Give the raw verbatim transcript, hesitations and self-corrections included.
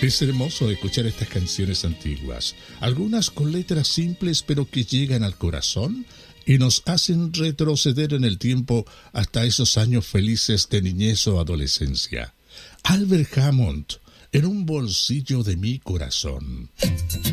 Es hermoso escuchar estas canciones antiguas, algunas con letras simples pero que llegan al corazón y nos hacen retroceder en el tiempo hasta esos años felices de niñez o adolescencia. Albert Hammond, en un bolsillo de mi corazón.